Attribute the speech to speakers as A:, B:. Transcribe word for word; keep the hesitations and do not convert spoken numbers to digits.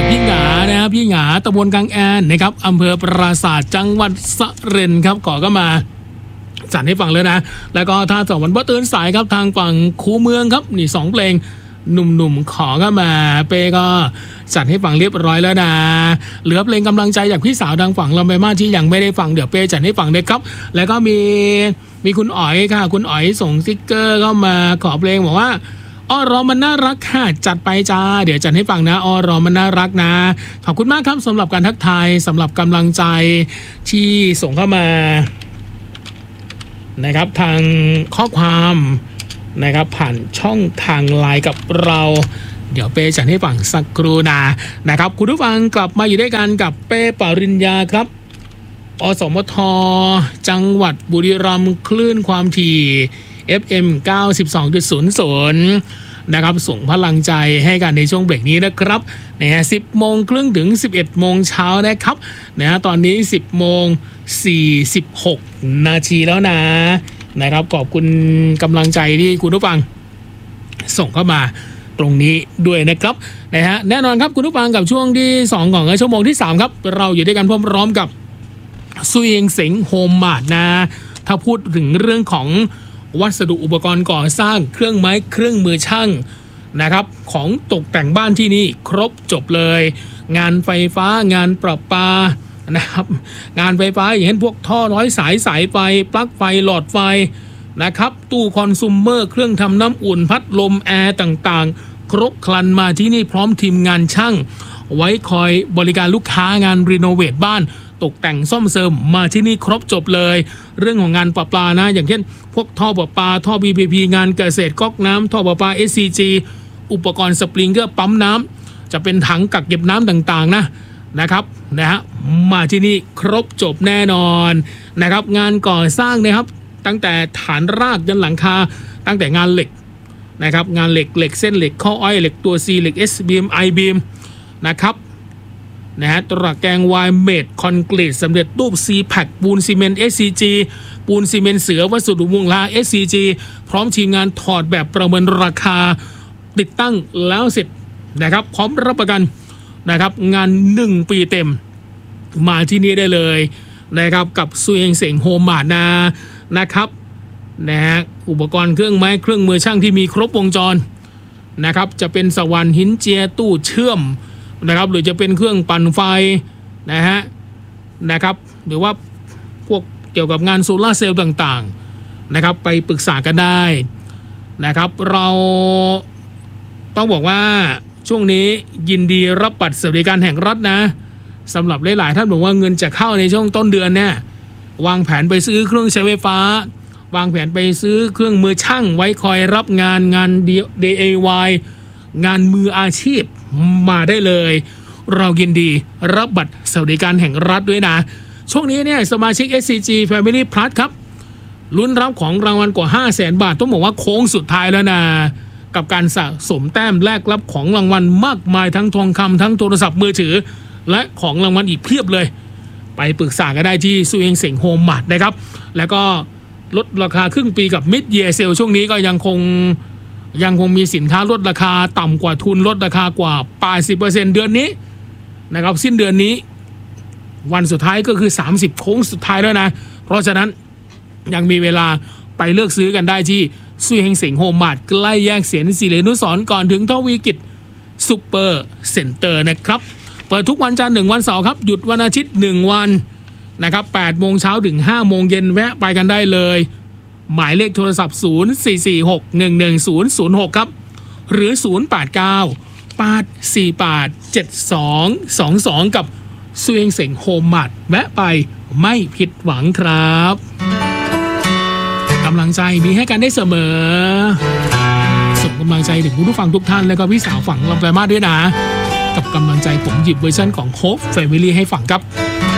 A: พี่หงานะครับพี่หงาตำบลกลางแอนนะครับอำเภอปราสาทจังหวัดสระบุรีครับขอก็มาจัดให้ฟังเลยนะแล้วก็ถ้าสองวันบ่ตื่นสายครับทางฝั่งคูเมืองครับนี่สองเพลงหนุ่มๆขอก็มาเป้ก็จัดให้ฟังเรียบร้อยแล้วนะเหลือเพลงกำลังใจจากพี่สาวทางฝั่งลำไยมาศที่ยังไม่ได้ฟังเดี๋ยวเป้จัดให้ฟังด้วยครับแล้วก็มีมีคุณอ๋อยค่ะคุณอ๋อยส่งสติ๊กเกอร์เข้ามาขอเพลงบอกว่าอ้อรอมันน่ารักค่ะจัดไปจ้าเดี๋ยวจัดให้ฟังนะอ้อรอมันน่ารักนะขอบคุณมากครับสำหรับการทักทายสำหรับกำลังใจที่ส่งเข้ามานะครับทางข้อความนะครับผ่านช่องทางไลน์กับเราเดี๋ยวเป้จัดให้ฟังสักครู่นะนะครับคุณผู้ฟังกลับมาอยู่ด้วยกันกับเป้ปริญญาครับอสมทจังหวัดบุรีรัมย์คลื่นความถี่ เอฟ เอ็ม เก้าสิบสองจุดศูนย์ศูนย์นะครับส่งพลังใจให้กันในช่วงเบรกนี้นะครับนะฮะสิบโมงครึ่งถึงสิบเอ็ดโมงเช้านะครับนะฮะตอนนี้สิบโมงสี่สิบหกนาทีแล้วนะนะครับขอบคุณกำลังใจที่คุณผู้ฟังส่งเข้ามาตรงนี้ด้วยนะครับนะฮะแน่นอนครับคุณผู้ฟังกับช่วงที่สองของชั่วโมงที่สามครับเราอยู่ด้วยกันพร้อมๆกับซุยเองเสงโฮมมาร์ทนะถ้าพูดถึงเรื่องของวัสดุอุปกรณ์ก่อสร้างเครื่องไม้เครื่องมือช่างนะครับของตกแต่งบ้านที่นี่ครบจบเลยงานไฟฟ้างานประปานะครับงานไฟฟ้าอย่างเช่นพวกท่อร้อยสายสายไฟปลั๊กไฟหลอดไฟนะครับตู้คอนซูมเมอร์เครื่องทำน้ำอุ่นพัดลมแอร์ต่างๆครบครันมาที่นี่พร้อมทีมงานช่างไว้คอยบริการลูกค้างานรีโนเวทบ้านตกแต่งซ่อมเสริมมาที่นี่ครบจบเลยเรื่องของงานประปานะอย่างเช่นพวกท่อประปาท่อ บี พี พี งานเกษตรก๊อกน้ำท่อประปา เอส ซี จี อุปกรณ์สปริงเกอร์ปั๊มน้ำจะเป็นถังกักเก็บน้ำต่างๆนะนะครับนะฮะมาที่นี่ครบจบแน่นอนนะครับงานก่อสร้างนะครับตั้งแต่ฐานรากยันหลังคาตั้งแต่งานเหล็กนะครับงานเหล็กเหล็กเส้นเหล็กข้ออ้อยเหล็กตัว C เหล็ก S บีม I บีมนะครับนะฮะตระแกงวายเมดคอนกรีตสำเร็จรูป ซี แพค ปูนซีเมนต์ เอส ซี จี ปูนซีเมนต์เสือวัสดุมุงลา เอส ซี จี พร้อมทีมงานถอดแบบประเมินราคาติดตั้งแล้วเสร็จนะครับพร้อมรับประกันนะครับงานหนึ่งปีเต็มมาที่นี่ได้เลยนะครับกับซุยเองเสงโฮมมาร์ทนะนะครับนะฮะอุปกรณ์เครื่องไม้เครื่องมือช่างที่มีครบวงจรนะครับจะเป็นสว่านหินเจียตู้เชื่อมนะครับหรือจะเป็นเครื่องปั่นไฟนะฮะนะครับหรือว่าพวกเกี่ยวกับงานโซลาร์เซลล์ต่างๆนะครับไปปรึกษากันได้นะครับเราต้องบอกว่าช่วงนี้ยินดีรับบัตรสวัสดิการแห่งรัฐนะสำหรับหลายๆท่านบอกว่าเงินจะเข้าในช่วงต้นเดือนเนี่ยวางแผนไปซื้อเครื่องใช้ไฟฟ้าวางแผนไปซื้อเครื่องมือช่างไว้คอยรับงานงาน ดี เอ วาย งานมืออาชีพมาได้เลยเรายินดีรับบัตรสวัสดิการแห่งรัฐด้วยนะช่วงนี้เนี่ยสมาชิก เอส ซี จี Family Plus ครับลุ้นรับของรางวัลกว่า ห้าแสน บาทต้องบอกว่าโค้งสุดท้ายแล้วนะกับการสะสมแต้มแลกรับของรางวัลมากมายทั้งทองคำทั้งโทรศัพท์มือถือและของรางวัลอีกเพียบเลยไปปรึกษากันได้ที่ซุยเองเสงโฮมมาร์ทนะครับแล้วก็ลดราคาครึ่งปีกับมิดเยียร์เซลช่วงนี้ก็ยังคงยังคงมีสินค้าลดราคาต่ำกว่าทุนลดราคากว่า แปดสิบเปอร์เซ็นต์ เดือนนี้นะครับสิ้นเดือนนี้วันสุดท้ายก็คือสามสิบโค้งสุดท้ายแล้วนะเพราะฉะนั้นยังมีเวลาไปเลือกซื้อกันได้ที่ซุยเฮงเสงโฮมมาร์ทใกล้แยกเสียนศิรินุสรณ์ก่อนถึงทวีกิจซุปเปอร์เซ็นเตอร์นะครับเปิดทุกวันจันทร์หนึ่งวันเสาร์ครับหยุดวันอาทิตย์หนึ่งวันนะครับแปดโมงเช้าถึงห้าโมงเย็นแวะไปกันได้เลยหมายเลขโทรศัพท์ศูนย์ สี่ สี่ หก หนึ่ง หนึ่ง ศูนย์ ศูนย์ หกครับหรือศูนย์ แปด เก้า แปด สี่ แปด เจ็ด สอง สอง สองกับซุยเฮงเสงโฮมมาร์ทแวะไปไม่ผิดหวังครับกำลังใจมีให้กันได้เสมอส่งกำลังใจถึงผู้ฟังทุกท่านแล้วก็พี่สาวฝั่งลำไยมาศด้วยนะกับกำลังใจผมหยิบเวอร์ชันของ Hope Family ให้ฟังครับ